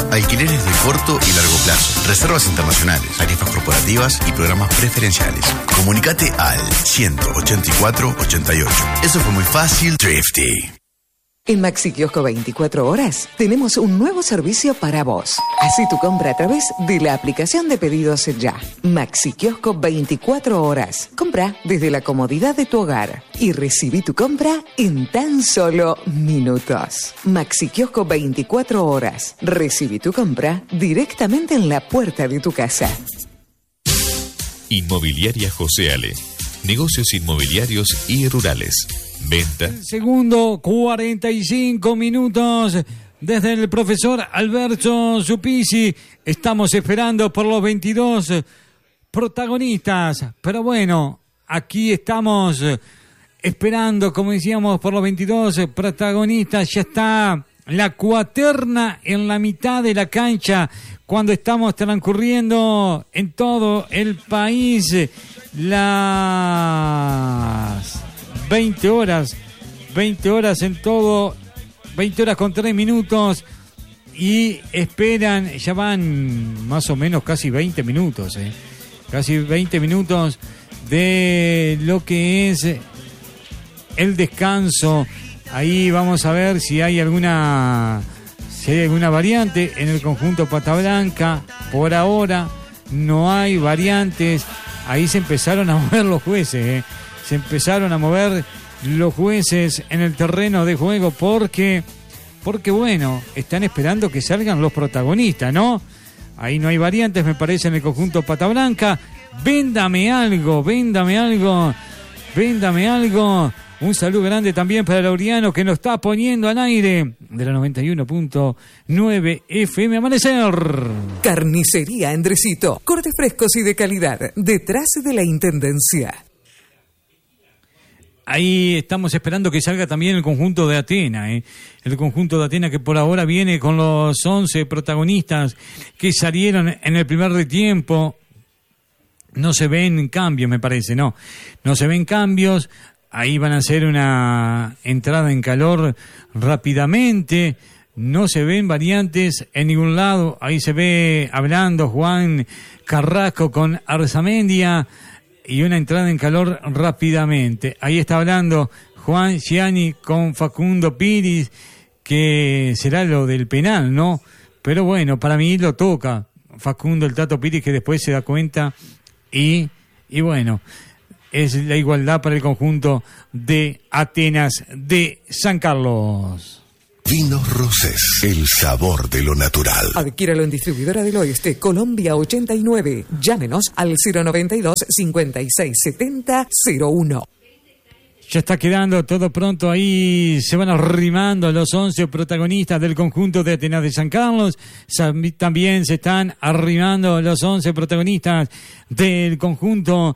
Alquileres de corto y largo plazo, reservas internacionales, tarifas corporativas y programas preferenciales. Comunicate al 184 88. Eso fue muy fácil, Thrifty. En Maxi Kiosco 24 horas tenemos un nuevo servicio para vos. Hacé tu compra a través de la aplicación de pedidos ya. Maxi Kiosco 24 horas. Compra desde la comodidad de tu hogar y recibí tu compra en tan solo minutos. Maxi Kiosco 24 horas. Recibí tu compra directamente en la puerta de tu casa. Inmobiliaria José Ale. Negocios inmobiliarios y rurales. Venta. Segundo, 45 minutos. Desde el profesor Alberto Supisi estamos esperando por los 22 protagonistas. Pero bueno, aquí estamos esperando, como decíamos, por los 22 protagonistas. Ya está la cuaterna en la mitad de la cancha cuando estamos transcurriendo en todo el país las 20 horas en todo, 20 horas con 3 minutos y esperan, ya van más o menos casi 20 minutos, casi 20 minutos de lo que es el descanso. Ahí vamos a ver si hay alguna variante en el conjunto Pata Blanca. Por ahora no hay variantes. Ahí se empezaron a mover los jueces, Se empezaron a mover los jueces en el terreno de juego porque bueno, están esperando que salgan los protagonistas, ¿no? Ahí no hay variantes, me parece, en el conjunto Pata Blanca. Véndame algo. Un saludo grande también para Laureano, que nos está poniendo al aire de la 91.9 FM Amanecer. Carnicería Endresito. Cortes frescos y de calidad. Detrás de la Intendencia. Ahí estamos esperando que salga también el conjunto de Atena, El conjunto de Atena que por ahora viene con los 11 protagonistas que salieron en el primer tiempo. No se ven cambios, me parece, no se ven cambios. Ahí van a hacer una entrada en calor rápidamente. No se ven variantes en ningún lado. Ahí se ve hablando Juan Carrasco con Arzamendia y una entrada en calor rápidamente. Ahí está hablando Juan Gianni con Facundo Piris, que será lo del penal, ¿no? Pero bueno, para mí lo toca Facundo el Tato Piris, que después se da cuenta y bueno, es la igualdad para el conjunto de Atenas de San Carlos. Vinos Rosés, el sabor de lo natural. Adquiéralo en Distribuidora del Oeste, Colombia 89. Llámenos al 092 56 70 01. Ya está quedando todo pronto, ahí se van arrimando los 11 protagonistas del conjunto de Atenas de San Carlos. También se están arrimando los 11 protagonistas del conjunto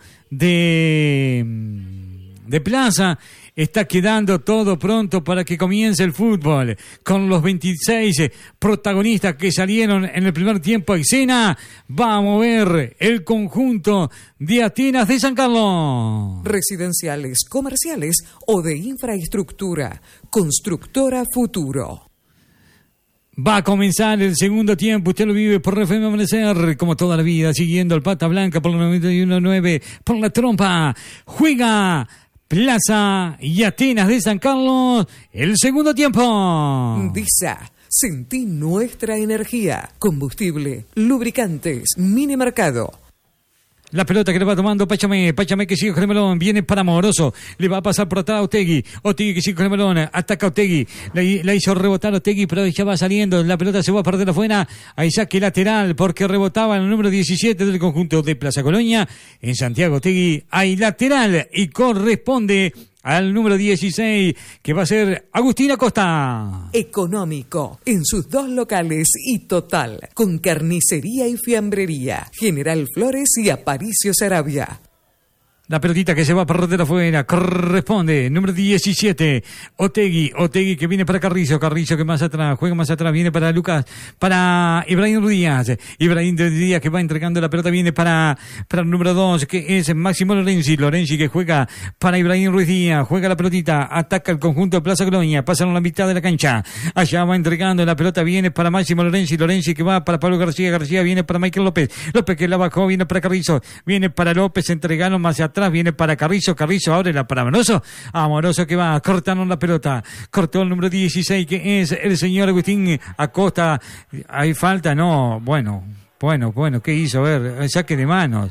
de Plaza. Está quedando todo pronto para que comience el fútbol, con los 26 protagonistas que salieron en el primer tiempo a escena. Va a mover el conjunto de Atenas de San Carlos. Residenciales, comerciales o de infraestructura. Constructora Futuro. Va a comenzar el segundo tiempo. Usted lo vive por FM Amanecer, como toda la vida, siguiendo al Pata Blanca por la 91.9, por la trompa. Juega Plaza y Atenas de San Carlos, el segundo tiempo. DISA, sentí nuestra energía. Combustible, lubricantes, mini mercado. La pelota que le va tomando Pachamé que sigue con el balón, viene para Amoroso, le va a pasar por atrás a Otegui que sigue con el balón, ataca a Otegui, la hizo rebotar a Otegui, pero ya va saliendo, la pelota se va a perder afuera, hay saque lateral porque rebotaba el número 17 del conjunto de Plaza Colonia. En Santiago Otegui hay lateral y corresponde al número 16, que va a ser Agustín Acosta. Económico, en sus 2 locales y total, con carnicería y fiambrería, General Flores y Aparicio Sarabia. La pelotita que se va a perder afuera, corresponde, número 17, Otegui que viene para Carrizo que más atrás, juega más atrás, viene para Lucas, para Ibrahim Díaz que va entregando la pelota, viene para el número 2, que es Máximo Lorenzi que juega para Ibrahim Ruiz Díaz, juega la pelotita, ataca el conjunto de Plaza Colonia, pasa en la mitad de la cancha, allá va entregando la pelota, viene para Máximo Lorenzi que va para Pablo García viene para Michael López que la bajó, viene para Carrizo, viene para López, entregaron más atrás, viene para Carrizo abre la para Amoroso que va, cortaron la pelota, cortó el número 16 que es el señor Agustín Acosta, hay falta, no, bueno, ¿qué hizo? A ver, saque de manos,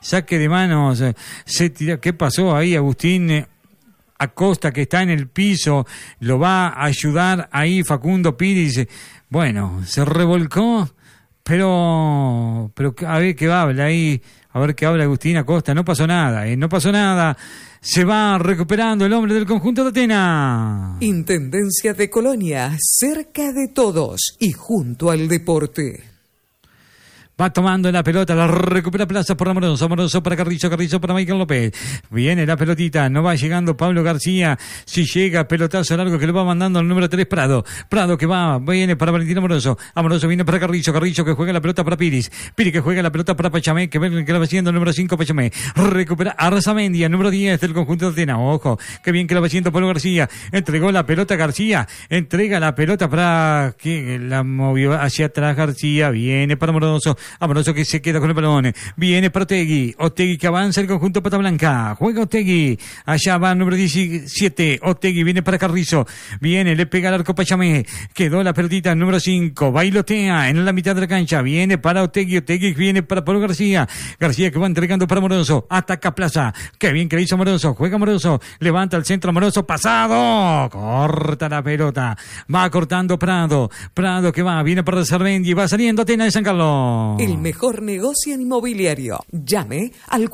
se tira, ¿qué pasó ahí? Agustín Acosta que está en el piso, lo va a ayudar ahí Facundo Piris, bueno, se revolcó, pero a ver qué habla ahí, a ver qué habla Agustín Acosta, no pasó nada, se va recuperando el hombre del conjunto de Atenas. Intendencia de Colonia, cerca de todos y junto al deporte. Va tomando la pelota, la recupera Plaza por Amoroso para Carrizo para Michael López. Viene la pelotita, no va llegando Pablo García. Si llega, pelotazo largo que le va mandando al número 3 Prado que viene para Valentín Amoroso viene para Carrizo que juega la pelota para Piris que juega la pelota para Pachamé, que va haciendo el número 5 Pachamé. Recupera Arzamendi, el número 10 del conjunto de Atenas. Ojo, que bien que la va haciendo Pablo García. Entregó la pelota García, entrega la pelota para que la movió hacia atrás García. Viene para Amoroso que se queda con el balón. Viene para Otegui que avanza el conjunto Pata Blanca. Juega Otegui. Allá va el número 17. Otegui viene para Carrizo. Viene, le pega al arco Pachamé. Quedó la pelotita número 5. Bailotea en la mitad de la cancha. Viene para Otegui viene para Pablo García que va entregando para Amoroso. Ataca Plaza. Qué bien que le hizo Amoroso. Juega Amoroso. Levanta el centro Amoroso. Pasado. Corta la pelota. Va cortando Prado que va. Viene para Sarvendi. Va saliendo Atenas de San Carlos. El mejor negocio inmobiliario. Llame al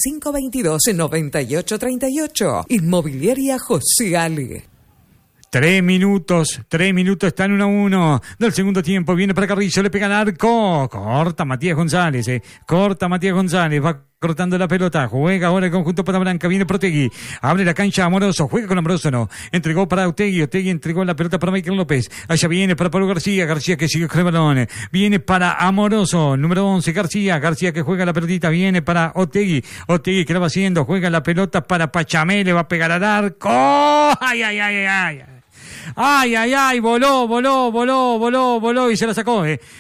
4522-9838. Inmobiliaria José Ale. 3 minutos, están 1-1 del segundo tiempo, viene para Carrizo, le pega al arco, corta Matías González, va cortando la pelota, juega ahora el conjunto Pata Blanca, viene Protegui, abre la cancha Amoroso, juega con Amoroso, no, entregó para Otegui entregó la pelota para Michael López, allá viene para Pablo García que sigue con el balón, viene para Amoroso, número 11, García que juega la pelotita, viene para Otegui que la va haciendo, juega la pelota para Pachamé, le va a pegar al arco, ¡ay! Voló y se la sacó,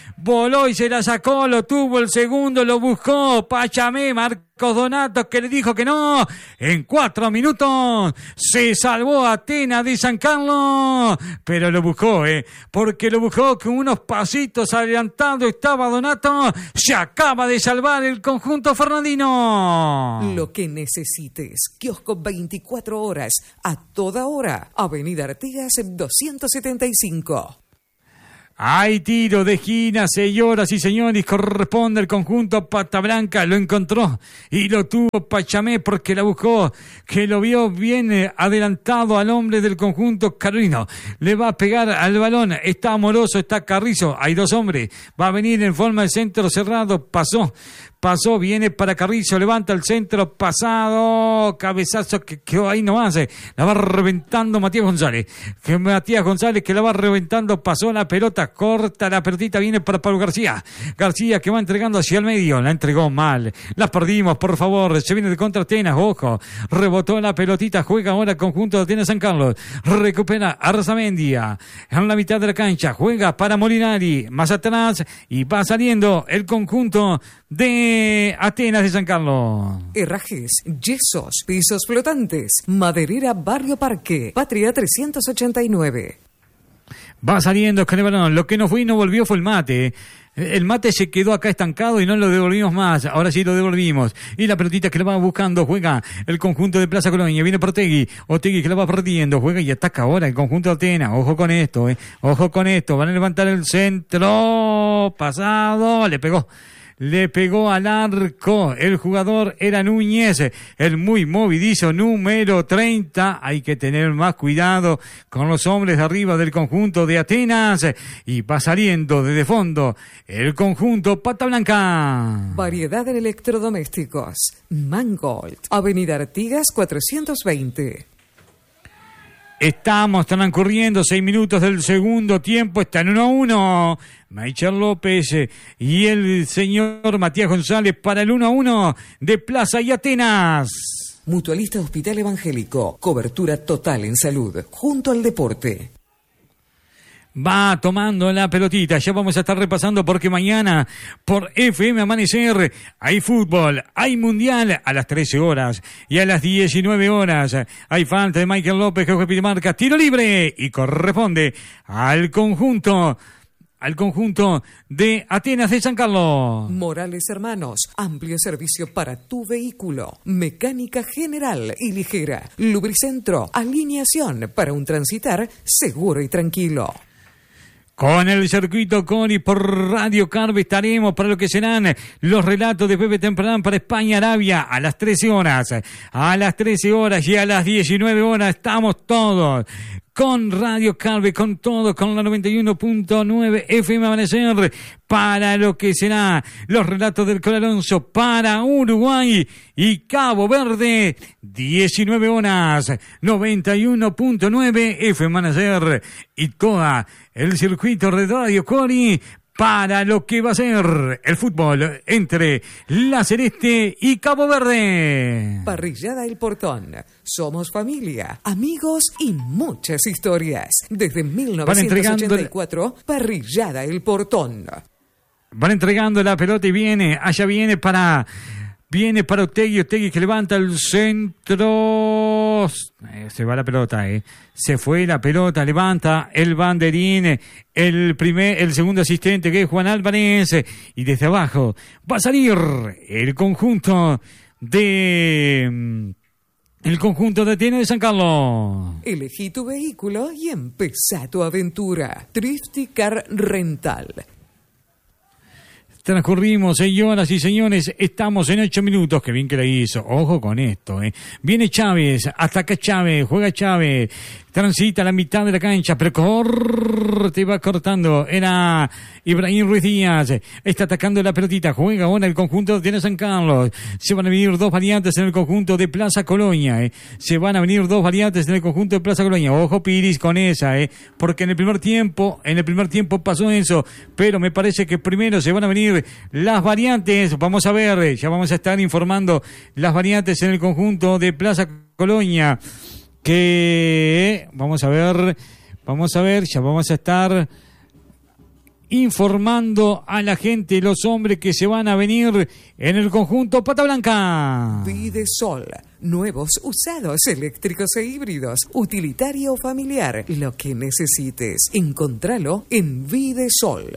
lo tuvo el segundo, lo buscó Pachamé, Marcos Donato que le dijo que no, en 4 minutos se salvó Atenas de San Carlos, pero lo buscó, porque lo buscó con unos pasitos adelantado estaba Donato, se acaba de salvar el conjunto fernandino. Lo que necesites, kiosco 24 horas, a toda hora, Avenida Artigas 275. Hay tiro de esquina, señoras y señores, corresponde al conjunto Pata Blanca, lo encontró y lo tuvo Pachamé porque la buscó, que lo vio bien adelantado al hombre del conjunto carolino, le va a pegar al balón, está Amoroso, está Carrizo, hay 2 hombres, va a venir en forma de centro cerrado, pasó, viene para Carrizo, levanta el centro, pasado, cabezazo que quedó ahí nomás, la va reventando Matías González que la va reventando, pasó la pelota, corta la pelotita, viene para Pablo García que va entregando hacia el medio, la entregó mal, la perdimos, por favor, se viene de contra Atenas, ojo, rebotó la pelotita, juega ahora el conjunto de Atenas San Carlos, recupera Arzamendia, en la mitad de la cancha, juega para Molinari, más atrás, y va saliendo el conjunto de Atenas de San Carlos. Herrajes, yesos, pisos flotantes, Maderera Barrio Parque, Patria 389. Va saliendo con el balón, lo que no fue y no volvió fue el mate. El mate se quedó acá estancado y no lo devolvimos más. Ahora sí lo devolvimos. Y la pelotita que la va buscando, juega el conjunto de Plaza Colonia. Viene por Otegui que la va perdiendo, juega y ataca ahora el conjunto de Atenas. Ojo con esto, Ojo con esto. Van a levantar el centro. Pasado. Le pegó le pegó al arco. El jugador era Núñez, el muy movidizo número 30. Hay que tener más cuidado con los hombres de arriba del conjunto de Atenas. Y va saliendo desde fondo el conjunto Pata Blanca. Variedad en electrodomésticos. Mangold, Avenida Artigas 420. Estamos transcurriendo 6 minutos del segundo tiempo, están 1-1. Maicher López y el señor Matías González para el 1-1 de Plaza y Atenas. Mutualista Hospital Evangélico, cobertura total en salud, junto al deporte. Va tomando la pelotita, ya vamos a estar repasando porque mañana por FM Amanecer hay fútbol, hay mundial a las 13 horas y a las 19 horas. Hay falta de Michael López que pide marca, tiro libre y corresponde al conjunto de Atenas de San Carlos. Morales Hermanos, amplio servicio para tu vehículo, mecánica general y ligera, lubricentro, alineación para un transitar seguro y tranquilo. Con el circuito Cori por Radio Carve estaremos para lo que serán los relatos de Pepe Temprán para España-Arabia a las 13 horas. A las 13 horas y a las 19 horas estamos todos con Radio Carve, con todo, con la 91.9 FM Amanecer para lo que será los relatos del Col Alonso para Uruguay y Cabo Verde, 19 horas, 91.9 FM Amanecer y toda el circuito de Radio Cori para lo que va a ser el fútbol entre La Celeste y Cabo Verde. Parrillada El Portón. Somos familia, amigos y muchas historias. Desde 1984, Parrillada El Portón. Van entregando la pelota y viene para Otegui que levanta el centro. Se va la pelota, se fue la pelota, levanta el banderín, el segundo asistente que es Juan Álvarez, y desde abajo va a salir el conjunto de Atenas de San Carlos. Elegí tu vehículo y empezá tu aventura. Thrifty Car Rental. Transcurrimos, señoras y señores, estamos en 8 minutos, que bien que la hizo, ojo con esto, Viene Chávez, ataca Chávez, juega Chávez, transita la mitad de la cancha, pero va cortando, era Ibrahim Ruiz Díaz, está atacando la pelotita, juega ahora el conjunto de San Carlos, se van a venir dos variantes en el conjunto de Plaza Colonia, ojo Piris con esa, porque en el primer tiempo pasó eso, pero me parece que primero se van a venir las variantes, vamos a ver, ya vamos a estar informando las variantes en el conjunto de Plaza Colonia, que vamos a ver, ya vamos a estar informando a la gente, los hombres que se van a venir en el conjunto Pata Blanca. Videsol, nuevos, usados, eléctricos e híbridos, utilitario o familiar, lo que necesites, encontralo en Videsol.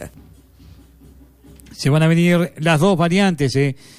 Se van a venir las dos variantes,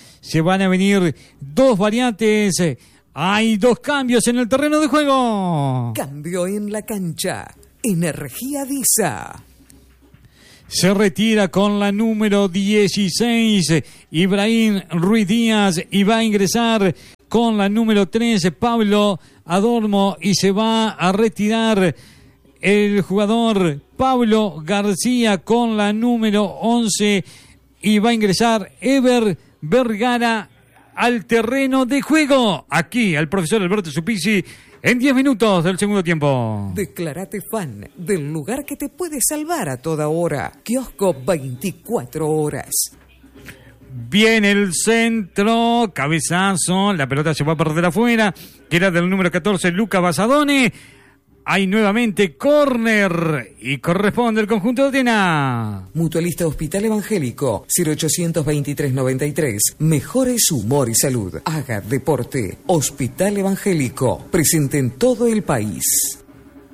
Hay dos cambios en el terreno de juego. Cambio en la cancha. Energía Disa. Se retira con la número 16, Ibrahim Ruiz Díaz, y va a ingresar con la número 13, Pablo Adormo, y se va a retirar el jugador Pablo García con la número 11, y va a ingresar Ever Vergara al terreno de juego. Aquí al profesor Alberto Supisi en 10 minutos del segundo tiempo. Declárate fan del lugar que te puede salvar a toda hora. Kiosco 24 horas. Viene el centro, cabezazo, la pelota se va a perder afuera, que era del número 14, Luca Basadone. Hay nuevamente córner y corresponde el conjunto de Atenas. Mutualista Hospital Evangélico, 0823-93. Mejore su humor y salud. Haga deporte. Hospital Evangélico, presente en todo el país.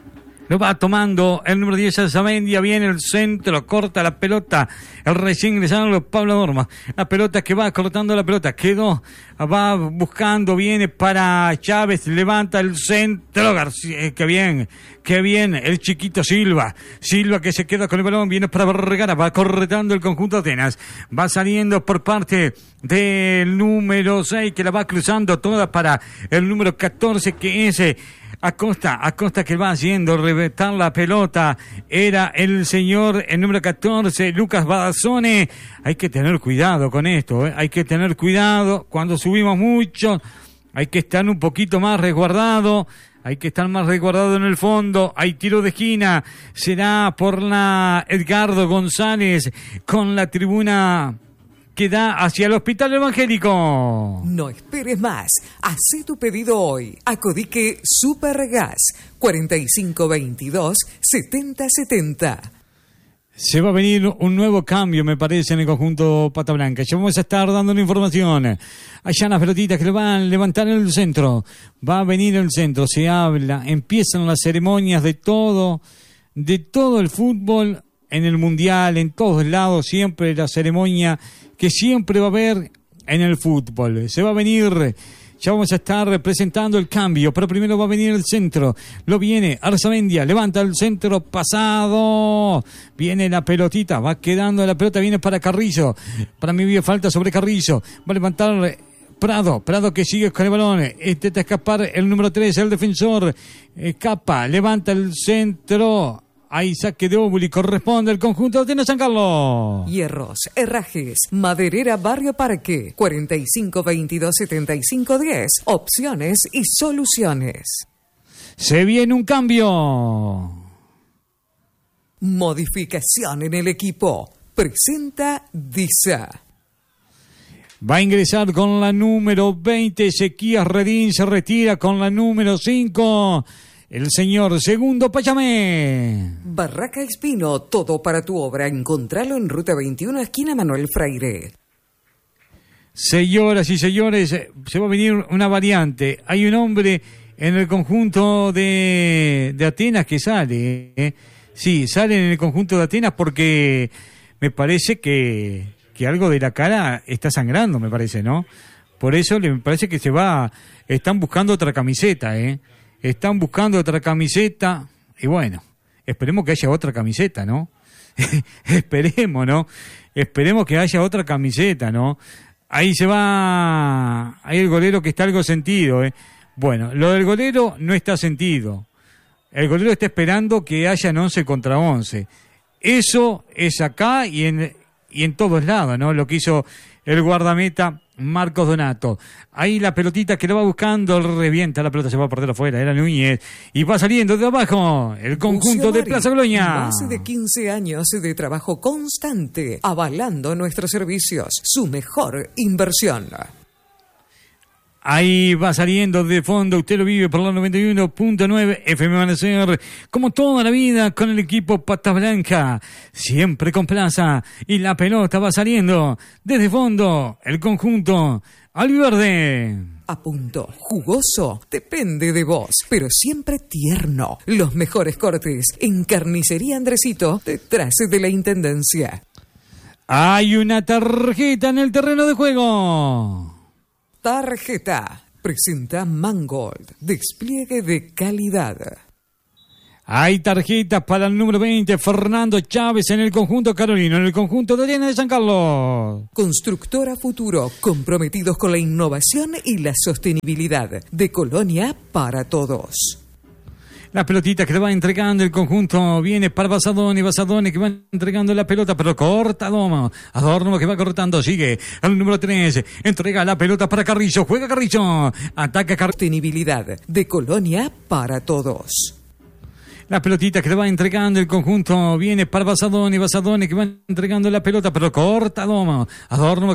Lo va tomando el número 10, Arzamendia, viene el centro, corta la pelota, el recién ingresado Pablo Adorno. La pelota que va cortando la pelota, quedó, va buscando, viene para Chávez, levanta el centro, García, qué bien, el chiquito Silva que se queda con el balón, viene para Vergara, va cortando el conjunto de Atenas, va saliendo por parte del número 6, que la va cruzando toda para el número 14, que es Acosta que va haciendo reventar la pelota, era el número 14, Lucas Badazzone. Hay que tener cuidado con esto, hay que tener cuidado cuando subimos mucho, hay que estar un poquito más resguardado. Hay que estar más resguardado en el fondo. Hay tiro de esquina. Será por la Edgardo González con la tribuna que da hacia el Hospital Evangélico. No esperes más. Hacé tu pedido hoy. Acodique Supergas 4522-7070. Se va a venir un nuevo cambio, me parece, en el conjunto Pata Blanca. Ya vamos a estar dando la información. Allá las pelotitas que le van a levantar en el centro. Va a venir el centro, se habla. Empiezan las ceremonias de todo el fútbol en el Mundial, en todos lados. Siempre la ceremonia que siempre va a haber en el fútbol. Se va a venir. Ya vamos a estar presentando el cambio, pero primero va a venir el centro. Lo viene Arzamendia, levanta el centro pasado. Viene la pelotita, va quedando la pelota, viene para Carrillo. Para mí había falta sobre Carrillo. Va a levantar Prado que sigue con el balón. Intenta escapar el número 3, el defensor. Escapa, levanta el centro. Hay saque de Óbuli, corresponde al conjunto de Atenas San Carlos. Hierros, herrajes, maderera Barrio Parque, 4522-7510. Opciones y soluciones. Se viene un cambio. Modificación en el equipo. Presenta Disa. Va a ingresar con la número 20, Ezequías Redín, se retira con la número 5. El señor Segundo Payamé. Barraca Espino, todo para tu obra. Encontralo en Ruta 21, esquina Manuel Freire. Señoras y señores, se va a venir una variante. Hay un hombre en el conjunto de Atenas que sale. Sí, sale en el conjunto de Atenas porque me parece que algo de la cara está sangrando, me parece, ¿no? Por eso me parece que están buscando otra camiseta, Están buscando otra camiseta y bueno, esperemos que haya otra camiseta, ¿no? Esperemos, ¿no? Esperemos que haya otra camiseta, ¿no? Ahí se va, ahí el golero que está algo sentido, Bueno, lo del golero no está sentido. El golero está esperando que hayan 11 contra 11. Eso es acá y en todos lados, ¿no? Lo que hizo el guardameta Marcos Donato. Ahí la pelotita que lo va buscando, revienta, la pelota se va a perder afuera, era Núñez, y va saliendo de abajo el conjunto de Plaza Colonia. Más de 15 años de trabajo constante, avalando nuestros servicios, su mejor inversión. Ahí va saliendo de fondo, usted lo vive por la 91.9 FM Amanecer, como toda la vida con el equipo Pata Blanca, siempre con Plaza, y la pelota va saliendo desde fondo, el conjunto albiverde. A punto, jugoso, depende de vos, pero siempre tierno. Los mejores cortes en Carnicería Andresito, detrás de la Intendencia. Hay una tarjeta en el terreno de juego. Tarjeta. Presenta Mangold. Despliegue de calidad. Hay tarjetas para el número 20, Fernando Chávez en el conjunto carolino, en el conjunto de Atenas de San Carlos. Constructora Futuro, comprometidos con la innovación y la sostenibilidad. De Colonia para todos. La pelotita que le va entregando el conjunto viene para Basadone que va entregando la pelota, pero corta Adorno que va cortando, sigue al número 3, entrega la pelota para Carrillo, juega Carrillo, ataca Sostenibilidad de Colonia para todos. La pelotita que le va entregando el conjunto viene para Basadone que va entregando la pelota, pero corta Adorno